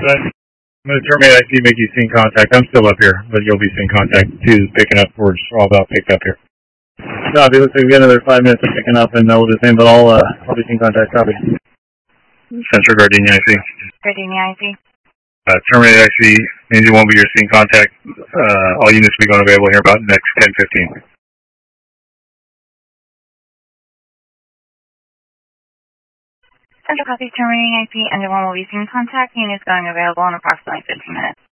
I'm going to terminate IC, make you scene contact. I'm still up here, but you'll be scene contact. 2's picking up. We're just all about picked up here. Copy. Looks like we got another 5 minutes of picking up and we'll just name, but I'll be scene contact. Copy. Central Gardenia IC. Gardenia IC. Terminate IC. Angel won't be your scene contact. All units will be going available here about next 10:15. Central copy, terminating IP, Engine 1 will be scene contact. Units going available in approximately 15 minutes.